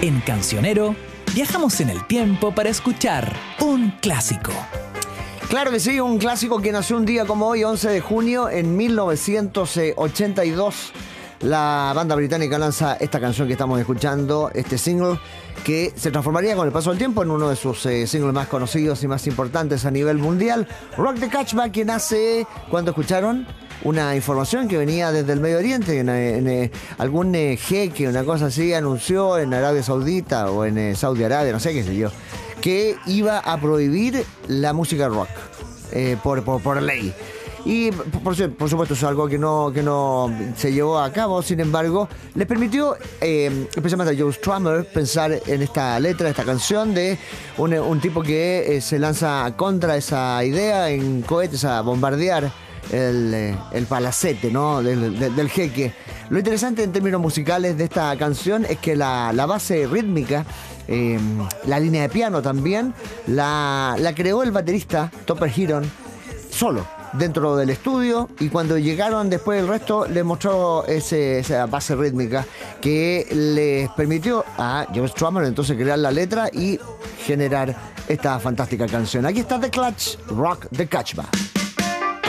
En Cancionero, viajamos en el tiempo para escuchar un clásico. Claro que sí, un clásico que nació un día como hoy, 11 de junio, en 1982. La banda británica lanza esta canción que estamos escuchando, este single, que se transformaría con el paso del tiempo en uno de sus singles más conocidos y más importantes a nivel mundial. Rock the Catchback, que nace, cuando escucharon una información que venía desde el Medio Oriente, en algún jeque, una cosa así, anunció en Arabia Saudita o en Saudi Arabia, no sé qué sé yo, que iba a prohibir la música rock por ley. Y por supuesto es algo que no se llevó a cabo. Sin embargo, les permitió, especialmente a Joe Strummer, pensar en esta letra, esta canción de un tipo que se lanza contra esa idea en cohetes a bombardear el palacete, ¿no? del jeque. Lo interesante en términos musicales de esta canción es que la base rítmica, la línea de piano también, la creó el baterista Topper Heron solo dentro del estudio, y cuando llegaron después el resto les mostró esa base rítmica que les permitió a Joe Strummer entonces crear la letra y generar esta fantástica canción. Aquí está The Clutch, Rock the Catchback.